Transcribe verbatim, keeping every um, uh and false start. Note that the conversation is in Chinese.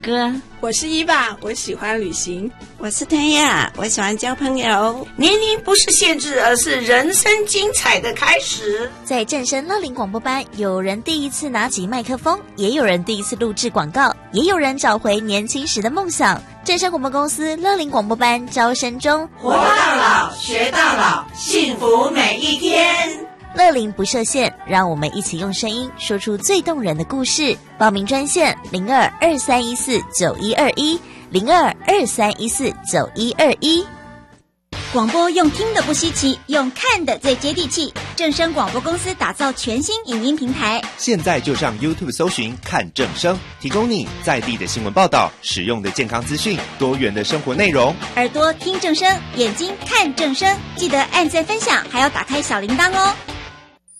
哥， 我是伊娃，我喜欢旅行。 我是天亚，我喜欢交朋友。 年龄不是限制，而是人生精彩的开始。 在正声乐龄广播班，有人第一次拿起麦克风，也有人第一次录制广告，也有人找回年轻时的梦想。正声广播公司乐龄广播班招生中， 活到老，学到老，幸福每一天。 乐龄不设限，让我们一起用声音说出最动人的故事。报名专线零二二三一四九一二一零二二三一四九一二一。 广播用听的不稀奇，用看的最接地气。正声广播公司打造全新影音平台， 现在就上 YouTube 搜寻看正声，提供你在地的新闻报道、实用的健康资讯、多元的生活内容。 耳朵听正声，眼睛看正声，记得按赞分享，还要打开小铃铛哦。